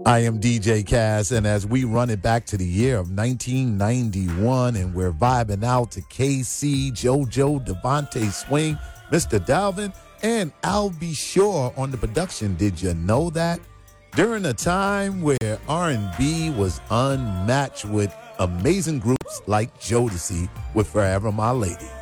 I am DJ Cass, and as we run it back to the year of 1991, and we're vibing out to KC, JoJo, Devontae Swing, Mr. Dalvin, and I'll Be Sure on the production. Did you know that? During a time where R&B was unmatched with amazing groups like Jodeci with Forever My Lady.